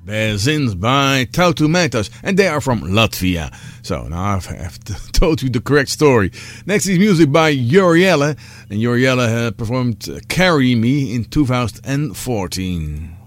Bears by Tau Tomatoes, and they are from Latvia. So now I've told you the correct story. Next is music by Uriella, and Uriella performed Carry Me in 2014.